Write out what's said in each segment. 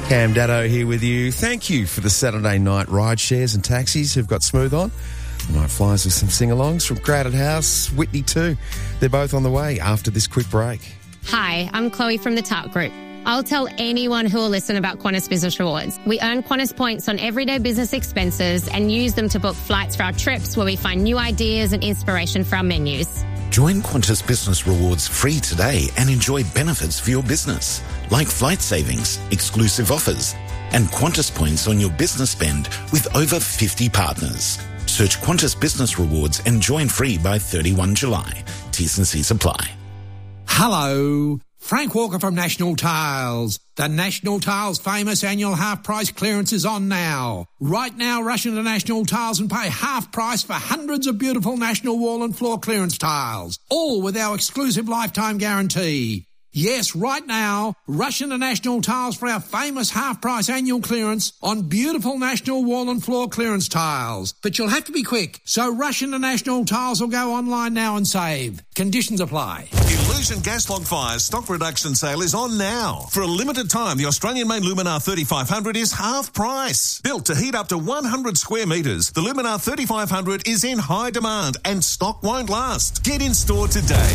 Cam Daddo here with you. Thank you for the Saturday night ride shares and taxis who've got smooth on. Night flies with some sing-alongs from Crowded House, Whitney too. They're both on the way after this quick break. Hi, I'm Chloe from the Tart Group. I'll tell anyone who will listen about Qantas Business Rewards. We earn Qantas points on everyday business expenses and use them to book flights for our trips where we find new ideas and inspiration for our menus. Join Qantas Business Rewards free today and enjoy benefits for your business, like flight savings, exclusive offers, and Qantas points on your business spend with over 50 partners. Search Qantas Business Rewards and join free by 31 July. T's and C's apply. Hello, Frank Walker from National Tiles. The National Tiles famous annual half-price clearance is on now. Right now, rush into National Tiles and pay half price for hundreds of beautiful National wall and floor clearance tiles, all with our exclusive lifetime guarantee. Yes, right now, rush into National Tiles for our famous half-price annual clearance on beautiful National wall and floor clearance tiles. But you'll have to be quick, so rush into National Tiles or go online now and save. Conditions apply. Illusion Gas Log Fire's stock reduction sale is on now. For a limited time, the Australian-made Luminar 3500 is half price. Built to heat up to 100 square metres, the Luminar 3500 is in high demand and stock won't last. Get in store today.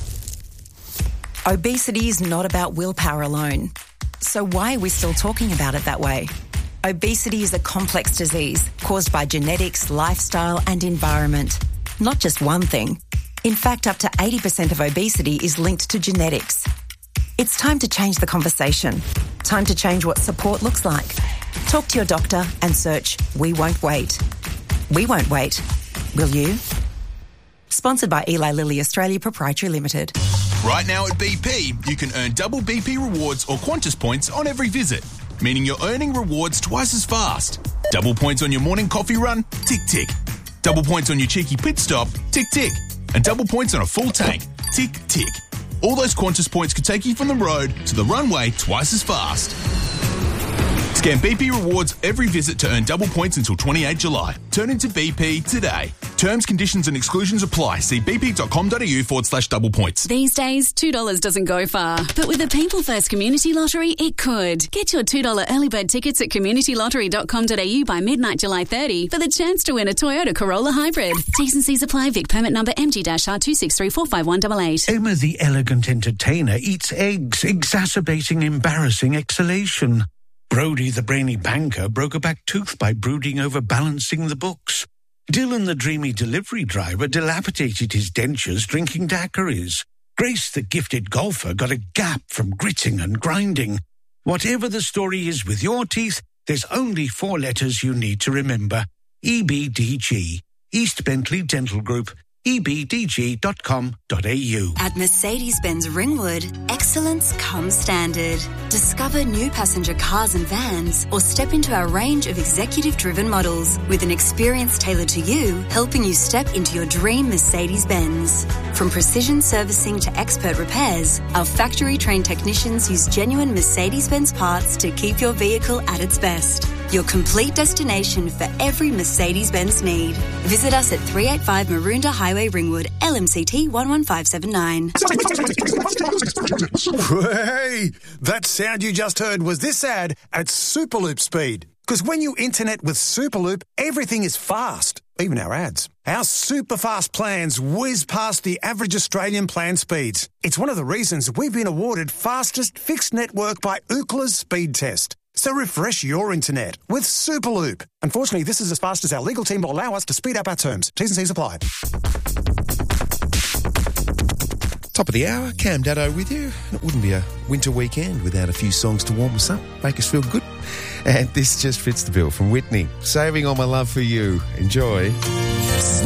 Obesity is not about willpower alone. So why are we still talking about it that way? Obesity is a complex disease caused by genetics, lifestyle and environment. Not just one thing. In fact, up to 80% of obesity is linked to genetics. It's time to change the conversation. Time to change what support looks like. Talk to your doctor and search We Won't Wait. We won't wait. Will you? Sponsored by Eli Lilly Australia Proprietary Limited. Right now at BP, you can earn double BP rewards or Qantas points on every visit, meaning you're earning rewards twice as fast. Double points on your morning coffee run? Tick, tick. Double points on your cheeky pit stop? Tick, tick. And double points on a full tank? Tick, tick. All those Qantas points could take you from the road to the runway twice as fast. Scan BP rewards every visit to earn double points until 28 July. Turn into BP today. Terms, conditions and exclusions apply. See bp.com.au/double points. These days, $2 doesn't go far. But with the People First Community Lottery, it could. Get your $2 early bird tickets at communitylottery.com.au by midnight July 30 for the chance to win a Toyota Corolla Hybrid. T's and C's apply. Vic permit number MG-R263451188. Emma the elegant entertainer eats eggs, exacerbating embarrassing exhalation. Brody the brainy banker broke a back tooth by brooding over balancing the books. Dylan the dreamy delivery driver dilapidated his dentures drinking daiquiris. Grace the gifted golfer got a gap from gritting and grinding. Whatever the story is with your teeth, there's only 4 letters you need to remember. EBDG. East Bentley Dental Group. ebdg.com.au. At Mercedes-Benz Ringwood, excellence comes standard. Discover new passenger cars and vans or step into our range of executive-driven models with an experience tailored to you, helping you step into your dream Mercedes-Benz. From precision servicing to expert repairs, our factory-trained technicians use genuine Mercedes-Benz parts to keep your vehicle at its best. Your complete destination for every Mercedes-Benz need. Visit us at 385 Maroondah Highway, Ringwood, LMCT 11579. Hey, that sound you just heard was this ad at Superloop speed. Because when you internet with Superloop, everything is fast, even our ads. Our super fast plans whiz past the average Australian plan speeds. It's one of the reasons we've been awarded fastest fixed network by Ookla's speed test. So refresh your internet with Superloop. Unfortunately, this is as fast as our legal team will allow us to speed up our terms. T's and C's apply. Top of the hour, Cam Daddo with you. It wouldn't be a winter weekend without a few songs to warm us up, make us feel good. And this just fits the bill from Whitney. Saving all my love for you. Enjoy.